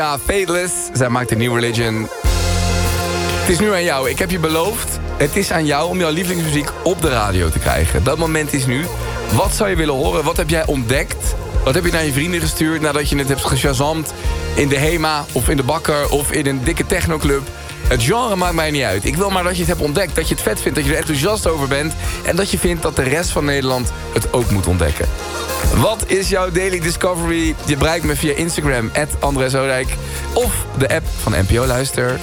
Ja, Faithless. Zij maakt een New Religion. Het is nu aan jou. Ik heb je beloofd. Het is aan jou om jouw lievelingsmuziek op de radio te krijgen. Dat moment is nu. Wat zou je willen horen? Wat heb jij ontdekt? Wat heb je naar je vrienden gestuurd nadat je het hebt geshazamd in de HEMA of in de Bakker of in een dikke technoclub? Het genre maakt mij niet uit. Ik wil maar dat je het hebt ontdekt, dat je het vet vindt, dat je er enthousiast over bent en dat je vindt dat de rest van Nederland het ook moet ontdekken. Wat is jouw Daily Discovery? Je bereikt me via Instagram @AndresOdijk of de app van NPO Luister.